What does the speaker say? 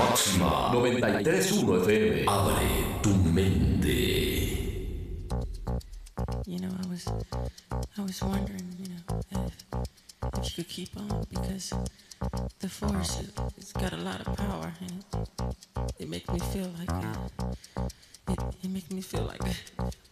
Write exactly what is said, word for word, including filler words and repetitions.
Máxima noventa y tres punto uno F M. Abre tu mente. You know, I was, I was wondering, you know, if, if you could keep on, because the force, it, it's got a lot of power, and it, it makes me feel like, uh, it, it makes me feel like